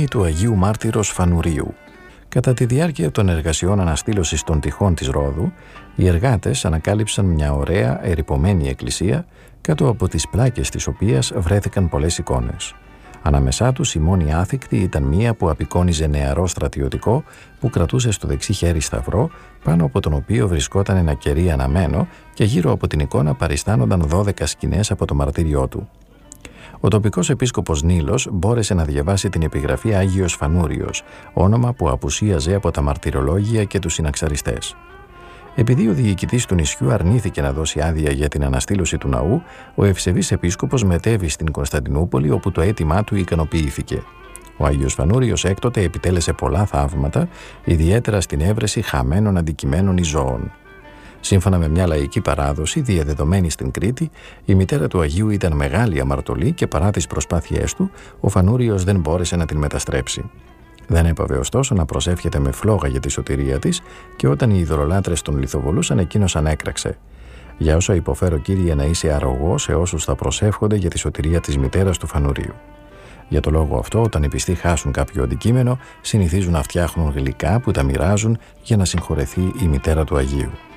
του Αγίου Μάρτυρος Φανουρίου. Κατά τη διάρκεια των εργασιών αναστήλωσης των τυχών της Ρόδου, οι εργάτες ανακάλυψαν μια ωραία ερειπωμένη εκκλησία, κάτω από τις πλάκες της οποίας βρέθηκαν πολλές εικόνες. Ανάμεσά τους η μόνη άθικτη ήταν μία που απεικόνιζε νεαρό στρατιωτικό που κρατούσε στο δεξί χέρι σταυρό, πάνω από τον οποίο βρισκόταν ένα κερί αναμένο και γύρω από την εικόνα παριστάνονταν 12 σκηνές από το μαρτύριό του. Ο τοπικός επίσκοπος Νίλος μπόρεσε να διαβάσει την επιγραφή Άγιος Φανούριος, όνομα που απουσίαζε από τα μαρτυρολόγια και τους συναξαριστές. Επειδή ο διοικητής του νησιού αρνήθηκε να δώσει άδεια για την αναστήλωση του ναού, ο ευσεβής επίσκοπος μετέβη στην Κωνσταντινούπολη, όπου το αίτημά του ικανοποιήθηκε. Ο Άγιος Φανούριος έκτοτε επιτέλεσε πολλά θαύματα, ιδιαίτερα στην έβρεση χαμένων αντικειμένων ή ζώων. Σύμφωνα με μια λαϊκή παράδοση διαδεδομένη στην Κρήτη, η μητέρα του Αγίου ήταν μεγάλη αμαρτωλή και παρά τις προσπάθειές του, ο Φανούριος δεν μπόρεσε να την μεταστρέψει. Δεν έπαβε ωστόσο να προσεύχεται με φλόγα για τη σωτηρία της και όταν οι ειδωλολάτρες τον λιθοβολούσαν, εκείνος ανέκραξε: «Για όσα υποφέρω, Κύριε, να είσαι αρρωγός σε όσους θα προσεύχονται για τη σωτηρία της μητέρας του Φανουρίου». Για το λόγο αυτό, όταν οι πιστοί χάσουν κάποιο αντικείμενο, συνηθίζουν να φτιάχνουν γλυκά που τα μοιράζουν για να συγχωρεθεί η μητέρα του Αγίου.